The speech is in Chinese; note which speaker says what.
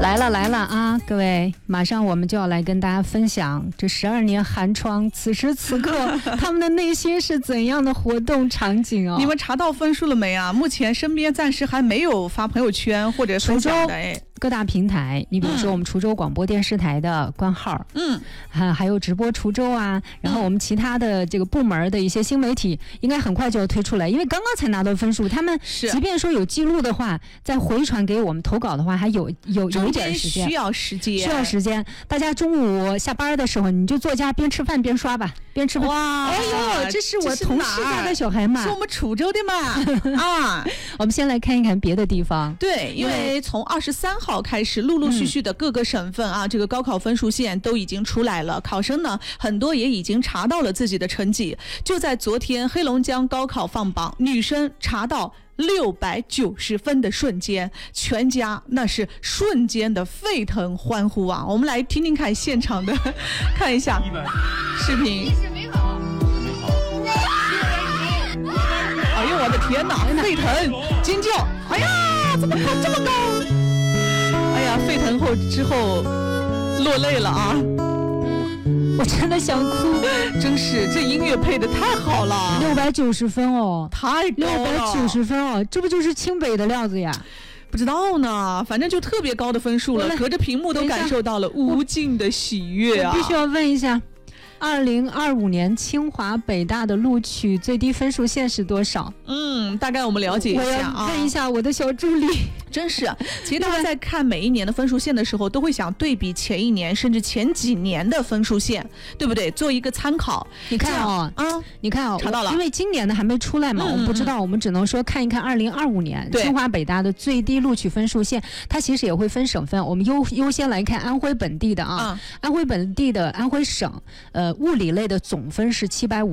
Speaker 1: 来了啊！各位，马上我们就要来跟大家分享这12年寒窗，此时此刻他们的内心是怎样的活动场景哦？
Speaker 2: 你们查到分数了没啊？目前身边暂时还没有发朋友圈或者分享的哎。
Speaker 1: 各大平台，你比如说我们滁州广播电视台的官号，还有直播滁州啊，然后我们其他的这个部门的一些新媒体，应该很快就要推出来，因为刚刚才拿到分数，他们即便说有记录的话，再回传给我们投稿的话，还有一点时间，
Speaker 2: 需要时间。
Speaker 1: 大家中午下班的时候，你就坐家边吃饭边刷吧，边吃饭。
Speaker 2: 哇，
Speaker 1: 哎呦，这是我同事家的小孩嘛，
Speaker 2: 是我们滁州的嘛啊！
Speaker 1: 我们先来看一看别的地方。
Speaker 2: 对，因为从23号开始，陆陆续续的各个省份啊，这个高考分数线都已经出来了。考生呢，很多也已经查到了自己的成绩。就在昨天，黑龙江高考放榜，女生查到690分的瞬间，全家那是瞬间的沸腾欢呼啊！我们来听听看现场的，看一下视频。哎呦我的天哪，沸腾尖叫！哎呀，怎么考这么高？哎呀，沸腾之后落泪了啊！
Speaker 1: 我真的想哭，
Speaker 2: 真是这音乐配的太好了
Speaker 1: ，690分哦，
Speaker 2: 太高了
Speaker 1: ，690分哦，这不就是清北的料子呀？
Speaker 2: 不知道呢，反正就特别高的分数了，隔着屏幕都感受到了无尽的喜悦啊！
Speaker 1: 我必须要问一下，2025年清华北大的录取最低分数线是多少？
Speaker 2: 大概我们了解一下啊。
Speaker 1: 我要问一下我的小助理。
Speaker 2: 真是，其实大家在看每一年的分数线的时候，都会想对比前一年甚至前几年的分数线，对不对？做一个参考。
Speaker 1: 你看哦，你看哦，
Speaker 2: 查到了，
Speaker 1: 因为今年的还没出来嘛，我们不知道，我们只能说看一看2025年清华北大的最低录取分数线，它其实也会分省份。我们优先来看安徽本地的啊，安徽本地的安徽省，物理类的总分是750。